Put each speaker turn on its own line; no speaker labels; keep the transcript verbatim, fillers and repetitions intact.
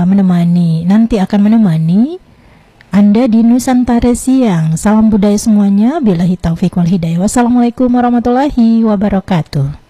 uh, menemani, nanti akan menemani Anda di Nusantara Siang. Salam budaya semuanya. Billahi taufiq wal hidayah. Wassalamualaikum warahmatullahi wabarakatuh.